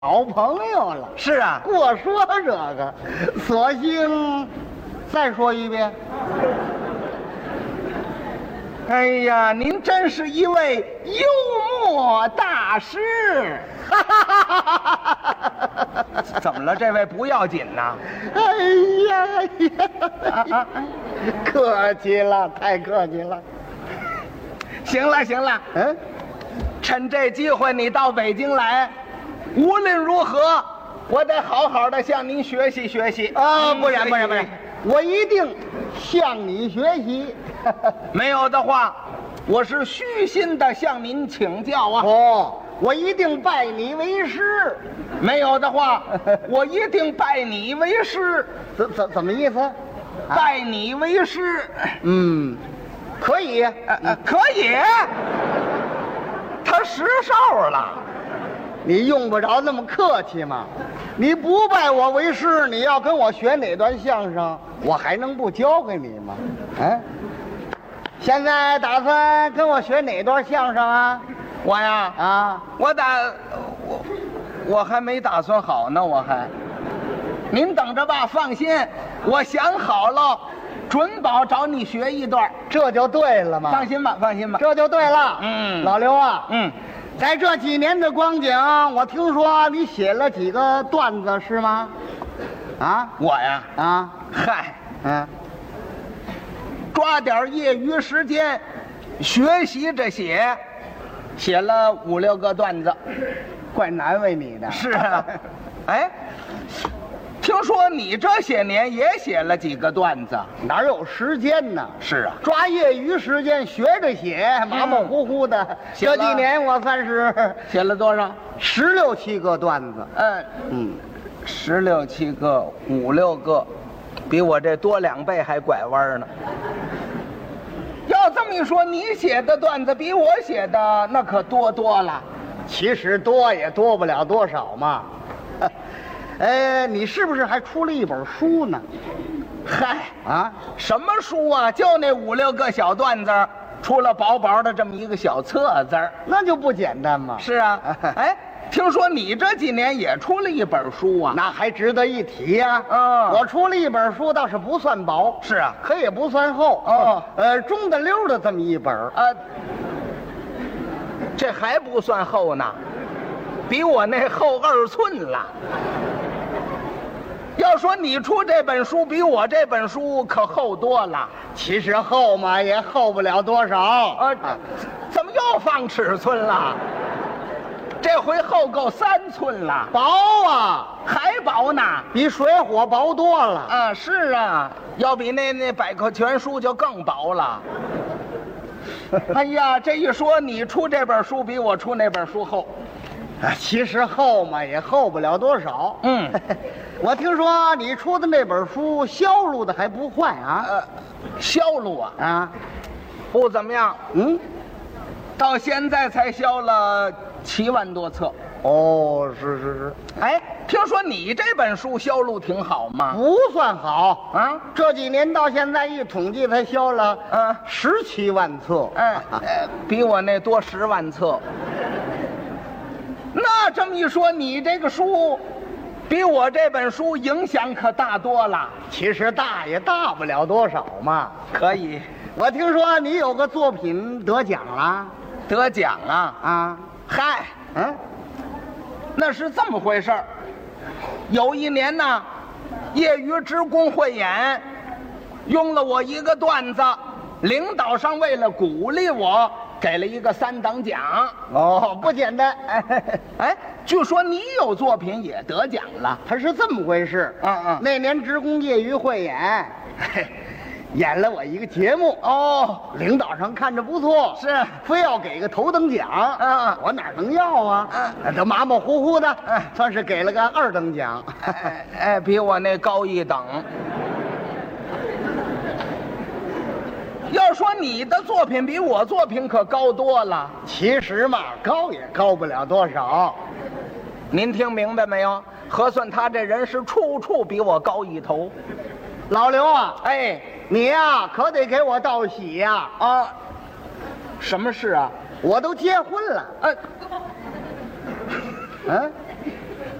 好朋友了。 是啊， 过说这个，索性再说一遍。 哎呀，您真是一位幽默大师。怎么了？这位不要紧呐？ 哎呀，客气了，太客气了。 行了行了， 嗯， 趁这机会你到北京来，无论如何，我得好好的向您学习学习啊！不然，我一定向你学习。 没有的话，我是虚心的向您请教啊。 哦，我一定拜你为师。 没有的话，我一定拜你为师。 怎么意思？ 拜你为师。 嗯，可以， 可以。他10哨了。 你用不着那么客气嘛。你不拜我为师，你要跟我学哪段相声，我还能不教给你吗？哎，现在打算跟我学哪段相声啊？ 我呀， 啊， 我还没打算好呢，我还。您等着吧，放心，我想好了，准保找你学一段， 这就对了嘛。 放心吧，放心吧， 这就对了。 嗯， 老刘啊， 嗯， 在这几年的光景，我听说你写了几个段子是吗？啊， 我呀， 啊， 嗨， 嗯， 抓点业余时间，学习着写了5、6个段子， 怪难为你的。 是啊，哎。听说你这些年也写了几个段子， 哪有时间呢？ 是啊， 抓业余时间学着写，马马虎虎的。这几年我算是写了多少 ？16、17个段子。 16、17个，5、6个，比我这多2倍还拐弯呢。要这么一说，你写的段子比我写的那可多了。 其实多也多不了多少嘛。你是不是还出了一本书呢？ 嗨啊， 什么书啊？就那5、6个小段子，出了薄薄的这么一个小册子， 那就不简单嘛。 是啊，哎，听说你这几年也出了一本书啊？ 那还值得一提呀。我出了一本书，倒是不算薄， 是啊， 可也不算厚。中的溜的这么一本。 这还不算厚呢，比我那厚2寸了。要说你出这本书比我这本书可厚多了， 其实厚嘛也厚不了多少。 怎么又放尺寸了？这回厚够3寸了， 薄啊， 还薄呢， 比水火薄多了。 啊，是啊，要比那百科全书就更薄了。哎呀，这一说你出这本书比我出那本书厚。 其实厚嘛也厚不了多少。我听说你出的那本书销路的还不坏啊。 销路啊，不怎么样。到现在才销了7万多册。 哦，是。 哎，听说你这本书销路挺好吗？ 不算好啊， 这几年到现在一统计才销了17万册。 比我那多10万册。那这么一说，你这个书比我这本书影响可大多了。 其实大也大不了多少嘛。 可以， 我听说你有个作品得奖了。 得奖啊？嗨，那是这么回事儿。有一年呢，业余职工汇演，用了我一个段子，领导上为了鼓励我，给了一个3等奖。 哦，不简单。 哎，据说你有作品也得奖了。 它是这么回事。那年职工业余汇演，演了我一个节目。领导上看着不错， 是非要给个头等奖。我哪能要啊？都马马虎虎的，算是给了个2等奖。 比我那高1等。要说你的作品比我作品可高多了。 其实嘛，高也高不了多少。 您听明白没有？核算他这人是处处比我高一头。 老刘啊，你呀可得给我道喜呀！ 什么事啊？ 我都结婚了。